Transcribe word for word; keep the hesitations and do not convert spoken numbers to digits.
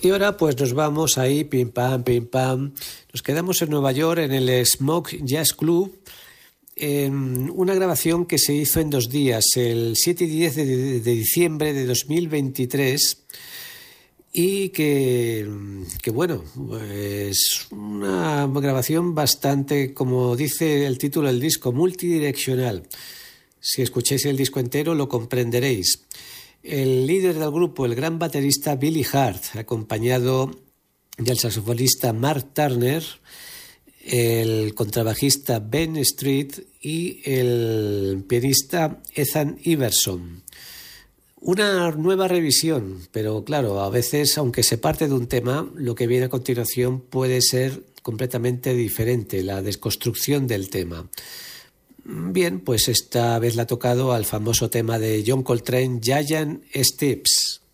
Y ahora pues nos vamos ahí, pim pam, pim pam. Nos quedamos en Nueva York, en el Smoke Jazz Club, en una grabación que se hizo en dos días, el siete y diez de, de, de diciembre de dos mil veintitrés, y que, que bueno, es una grabación bastante, como dice el título del disco, multidireccional. Si escucháis el disco entero lo comprenderéis. El líder del grupo, el gran baterista Billy Hart, acompañado del saxofonista Mark Turner, el contrabajista Ben Street y el pianista Ethan Iverson. Una nueva revisión, pero claro, a veces, aunque se parte de un tema, lo que viene a continuación puede ser completamente diferente, la desconstrucción del tema. Bien, pues esta vez le ha tocado al famoso tema de John Coltrane, Giant Steps.